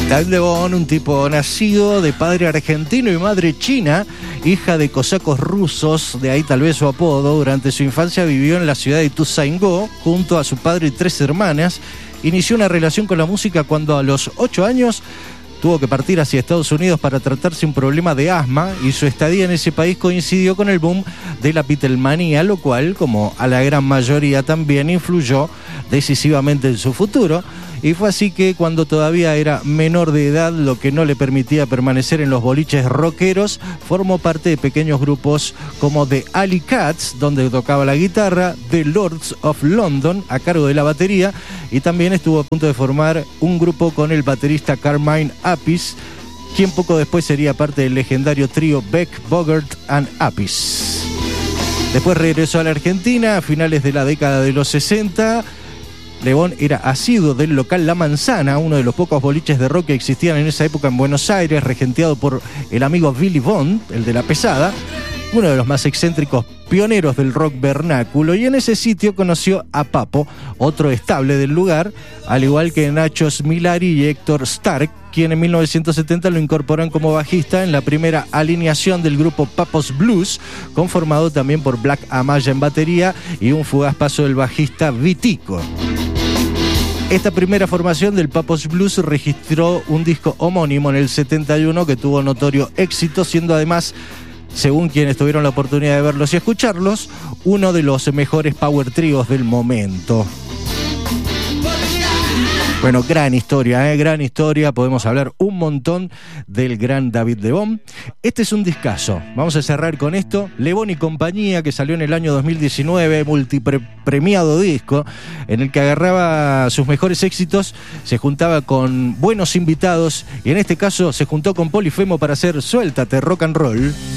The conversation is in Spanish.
David Lebón, un tipo nacido de padre argentino y madre china, hija de cosacos rusos, de ahí tal vez su apodo. Durante su infancia vivió en la ciudad de Ituzaingó junto a su padre y 3 hermanas. Inició una relación con la música cuando a los 8 años tuvo que partir hacia Estados Unidos para tratarse un problema de asma, y su estadía en ese país coincidió con el boom de la Beatlemanía, lo cual, como a la gran mayoría, también influyó decisivamente en su futuro. Y fue así que cuando todavía era menor de edad, lo que no le permitía permanecer en los boliches rockeros, formó parte de pequeños grupos como The Alley Cats, donde tocaba la guitarra, The Lords of London, a cargo de la batería, y también estuvo a punto de formar un grupo con el baterista Carmine Appice, quien poco después sería parte del legendario trío Beck, Bogert and Appice. Después regresó a la Argentina a finales de la década de los 60. Lebón era asiduo del local La Manzana, uno de los pocos boliches de rock que existían en esa época en Buenos Aires, regenteado por el amigo Billy Bond, el de La Pesada, uno de los más excéntricos pioneros del rock vernáculo, y en ese sitio conoció a Papo, otro estable del lugar, al igual que Nacho Smilari y Héctor Stark, quien en 1970 lo incorporan como bajista en la primera alineación del grupo Papos Blues, conformado también por Black Amaya en batería y un fugaz paso del bajista Vitico. Esta primera formación del Papos Blues registró un disco homónimo en el 71 que tuvo notorio éxito, siendo además, según quienes tuvieron la oportunidad de verlos y escucharlos, uno de los mejores power tríos del momento. Bueno, gran historia, podemos hablar un montón del gran David Lebón. Este es un discazo, vamos a cerrar con esto, Lebón y compañía, que salió en el año 2019, multipremiado disco, en el que agarraba sus mejores éxitos, se juntaba con buenos invitados, y en este caso se juntó con Polifemo para hacer Suéltate Rock and Roll.